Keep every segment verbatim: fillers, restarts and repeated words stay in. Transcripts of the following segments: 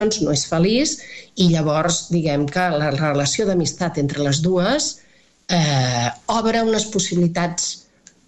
no és feliç, i llavors diguem que la relació d'amistat entre les dues eh, obre unes possibilitats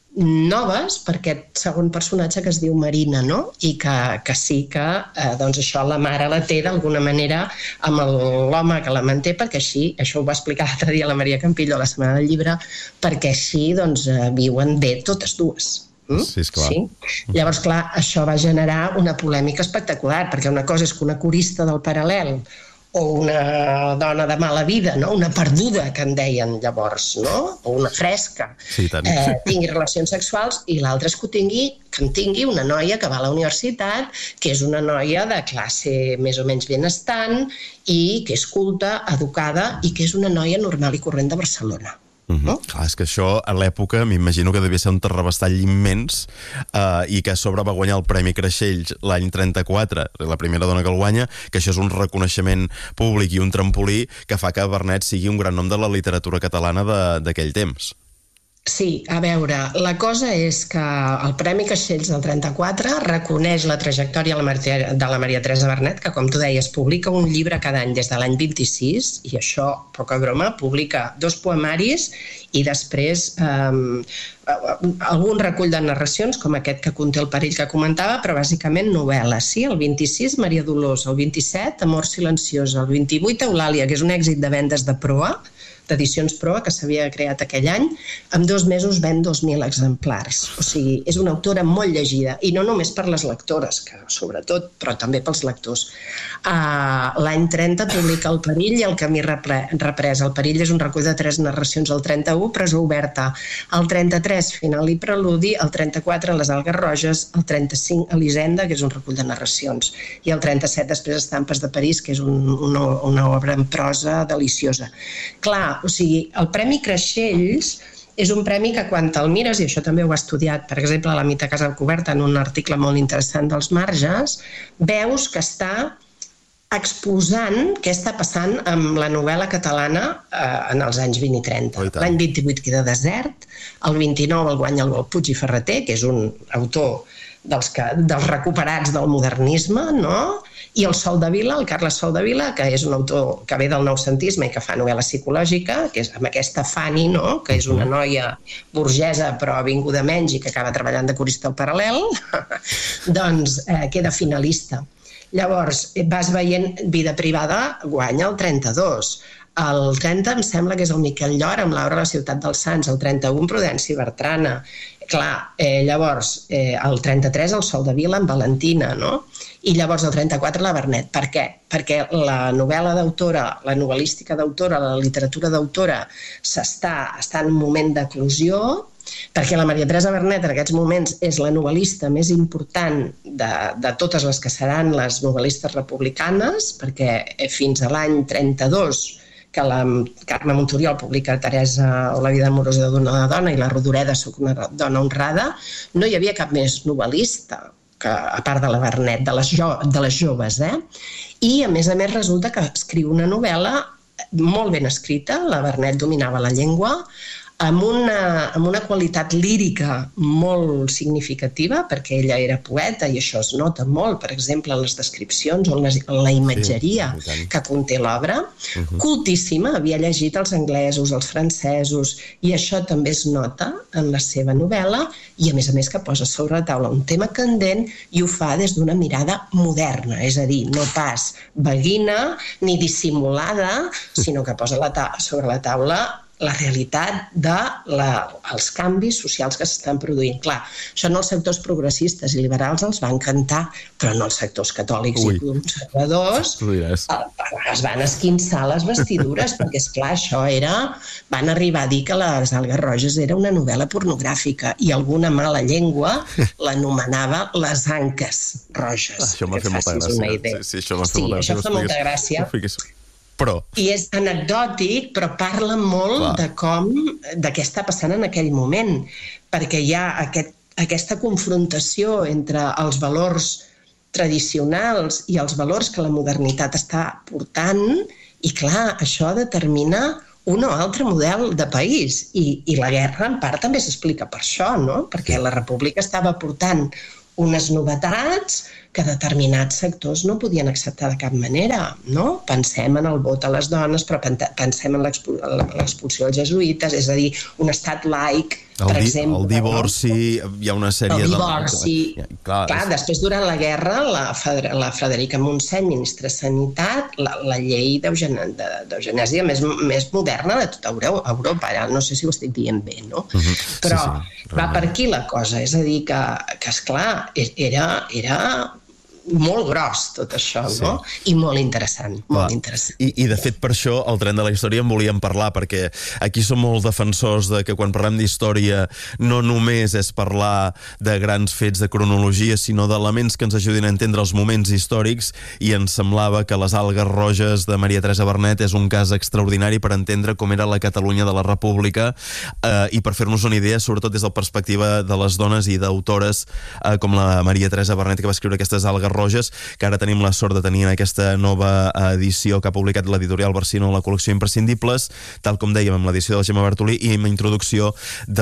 noves per aquest segon personatge que es diu Marina, no? I que, que sí que eh, doncs això la mare la té d'alguna manera amb l'home que la manté, perquè així, això ho va explicar l'altre dia la Maria Campillo a la Setmana del Llibre, perquè així doncs, eh, viuen bé totes dues. Mm? Sí, esclar. Sí? Llavors, clar, això va generar una polèmica espectacular, perquè una cosa és que una corista del Paral·lel o una dona de mala vida, no? Una perduda, que en deien llavors, no? O una fresca, sí, eh, tingui relacions sexuals, i l'altra és que, tingui, que en tingui una noia que va a la universitat, que és una noia de classe més o menys benestant i que és culta, educada i que és una noia normal i corrent de Barcelona. Mm-hmm. No? Clar, és que això a l'època m'imagino que devia ser un terrabastall immens, eh, i que a sobre va guanyar el Premi Creixells l'any trenta-quatre, la primera dona que el guanya, que això és un reconeixement públic i un trampolí que fa que Vernet sigui un gran nom de la literatura catalana d'aquell temps. Sí, a veure, la cosa és que el Premi Creixells del trenta-quatre reconeix la trajectòria de la Maria Teresa Vernet, que, com tu deies, publica un llibre cada any des de l'any vint-i-sis, i això, poca broma, publica dos poemaris i després eh, algun recull de narracions, com aquest que conté El perill que comentava, però bàsicament novel·les. Sí, el vint-i-sis, Maria Dolors, el vint-i-set, Amor silenciós, el vint-i-vuit, Eulàlia, que és un èxit de vendes de proa, d'edicions Proa, que s'havia creat aquell any, en dos mesos ven dos mil exemplars. O sigui, és una autora molt llegida, i no només per les lectores, que sobretot, però també pels lectors. Uh, L'any trenta publica El perill i El camí reprès. El perill és un recull de tres narracions. El trenta-u, Presó oberta. El trenta-tres, Final i preludi. El trenta-quatre, Les algues roges. El trenta-cinc, Elisenda, que és un recull de narracions. I el trenta-set, després, Estampes de París, que és un, una, una obra en prosa deliciosa. Clar, o sigui, el Premi Creixells és un premi que quan te'l mires, i això també ho ha estudiat, per exemple, a la Mita Casalcoberta en un article molt interessant dels marges, veus que està exposant què està passant amb la novel·la catalana eh, en els anys vint i trenta. Oh, l'any vint-i-vuit queda desert, el vint-i-nou el guanya el Puig i Ferreter, que és un autor dels, que, dels recuperats del modernisme, no? I el Soldevila, el Carles Soldevila, que és un autor que ve del noucentisme i que fa novel·la psicològica, que és amb aquesta Fanny, no? Que és una noia burgesa però vinguda menys i que acaba treballant de corista al Paral·lel, doncs eh, queda finalista. Llavors, vas veient Vida privada, guanya el trenta-dos. El trenta em sembla que és el Miquel Llor amb l'Aura a la ciutat dels Sants, el trenta-u Prudenci Bertrana. Clar, eh, llavors, eh, el trenta-tres el Soldevila amb Valentina, no? I llavors el trenta-quatre la Vernet. Per què? Perquè la novel·la d'autora, la novel·lística d'autora, la literatura d'autora s'està, està en un moment d'eclosió, perquè la Maria Teresa Vernet en aquests moments és la novel·lista més important de, de totes les que seran les novel·listes republicanes, perquè fins a l'any trenta-dos, que la Carme Montoriol publica Teresa o la vida amorosa d'una dona i la Rodoreda Soc una dona honrada, no hi havia cap més novel·lista, que, a part de la Vernet, de les, jo, de les joves. Eh? I a més a més resulta que escriu una novel·la molt ben escrita, la Vernet dominava la llengua, amb una, amb una qualitat lírica molt significativa, perquè ella era poeta i això es nota molt, per exemple, en les descripcions o en la, en la imatgeria sí, que conté l'obra. Uh-huh. Cultíssima, havia llegit els anglesos, els francesos, i això també es nota en la seva novel·la, i a més a més que posa sobre la taula un tema candent i ho fa des d'una mirada moderna, és a dir, no pas beguina ni dissimulada, sinó que posa la ta- sobre la taula la realitat dels de canvis socials que s'estan produint. Clar, això en els sectors progressistes i liberals els va encantar, però no els sectors catòlics Ui. i conservadors es van esquinçar les vestidures, perquè, esclar, això era... Van arribar a dir que Les algues roges era una novel·la pornogràfica i alguna mala llengua l'anomenava Les anques roges. Això m'ha fet molta gràcia. Sí, sí, això m'ha fet sí, molta gràcia. Això fa molta gràcia. Però... I és anecdòtic, però parla molt Clar. de com, de què està passant en aquell moment, perquè hi ha aquest, aquesta confrontació entre els valors tradicionals i els valors que la modernitat està portant, i clar, això determina un o altre model de país. I, i la guerra, en part, també s'explica per això, no? Perquè la República estava portant unes novetats que determinats sectors no podien acceptar de cap manera, no? Pensem en el vot a les dones, però pensem en l'expulsió dels jesuïtes, és a dir, un estat laic, el per di exemple. El divorci, no? Hi ha una sèrie el divorci. De... Ja, clar, clar, després, durant la guerra, la, Feder la Frederica Montseny, ministra de Sanitat, la, la llei d'eugenèsia més, més moderna de tota Europa. Ara no sé si ho estic dient bé, no? Uh -huh. Però sí, sí, va per aquí la cosa. És a dir, que, que esclar, era... era molt gros tot això, sí. no? I molt interessant, molt Clar. interessant. I, I de fet per això el tren de la història en volíem parlar, perquè aquí som molts defensors de que quan parlem d'història no només és parlar de grans fets de cronologia, sinó d'elements que ens ajudin a entendre els moments històrics, i ens semblava que les algues roges de Maria Teresa Vernet és un cas extraordinari per entendre com era la Catalunya de la República, eh, i per fer-nos una idea, sobretot des de la perspectiva de les dones i d'autores eh, com la Maria Teresa Vernet, que va escriure aquestes algues roges, que ara tenim la sort de tenir en aquesta nova edició que ha publicat l'editorial Barcino, la col·lecció Imprescindibles, tal com dèiem, amb l'edició de la Gemma Bartolí i amb la introducció de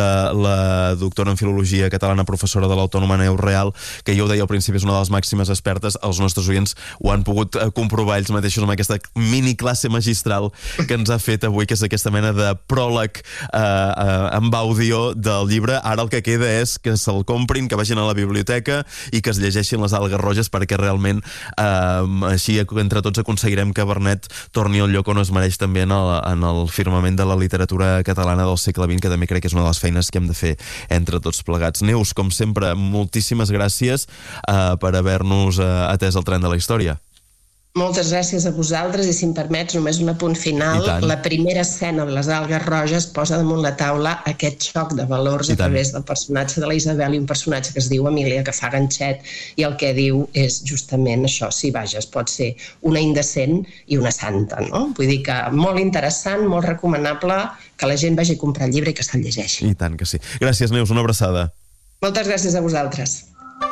la doctora en Filologia Catalana, professora de l'Autònoma Neus Real, que jo ho deia al principi, és una de les màximes expertes. Els nostres oients ho han pogut comprovar ells mateixos amb aquesta mini classe magistral que ens ha fet avui, que és aquesta mena de pròleg eh, eh, amb àudio del llibre. Ara el que queda és que se'l comprin, que vagin a la biblioteca i que es llegeixin les algues roges, perquè realment eh, així entre tots aconseguirem que Vernet torni al lloc on es mereix també en el, en el firmament de la literatura catalana del segle vint, que també crec que és una de les feines que hem de fer entre tots plegats. Neus, com sempre, moltíssimes gràcies eh, per haver-nos eh, atès el tren de la història. Moltes gràcies a vosaltres, i si em permets només un apunt final. La primera escena de les algues roges posa damunt la taula aquest xoc de valors a través del personatge de la Isabel i un personatge que es diu Emília, que fa ganxet, i el que diu és justament això: sí, vaja, es pot ser una indecent i una santa, no? Vull dir que molt interessant, molt recomanable que la gent vagi a comprar el llibre i que se'l llegeixi. I tant que sí. Gràcies, Neus, una abraçada. Moltes gràcies a vosaltres.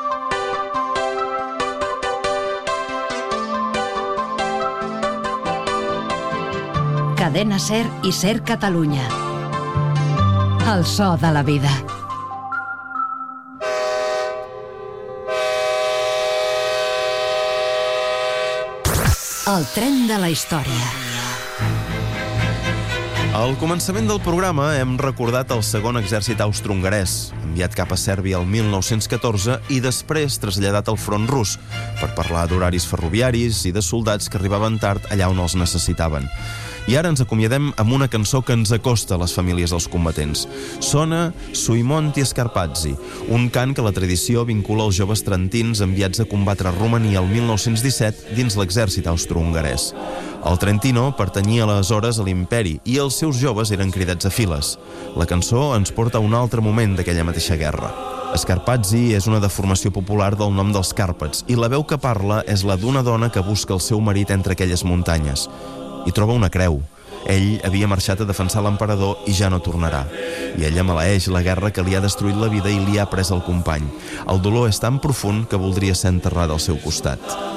Cadena SER i SER Catalunya. El so de la vida. El tren de la història. Al començament del programa hem recordat el segon exèrcit austro-hongarès, enviat cap a Sèrbia el mil nou-cents catorze i després traslladat al front rus, per parlar d'horaris ferroviaris i de soldats que arribaven tard allà on els necessitaven. I ara ens acomiadem amb una cançó que ens acosta a les famílies dels combatents. Sona Sui Monti Scarpazzi, un cant que la tradició vincula als joves trentins enviats a combatre a Romania el mil nou-cents disset dins l'exèrcit austro-hongarès. El Trentino pertanyia aleshores a l'imperi i els seus joves eren cridats a files. La cançó ens porta a un altre moment d'aquella mateixa guerra. Scarpazzi és una deformació popular del nom dels Càrpats i la veu que parla és la d'una dona que busca el seu marit entre aquelles muntanyes. Hi troba una creu. Ell havia marxat a defensar l'emperador i ja no tornarà. I ella maleeix la guerra que li ha destruït la vida i li ha pres el company. El dolor és tan profund que voldria ser enterrada al seu costat.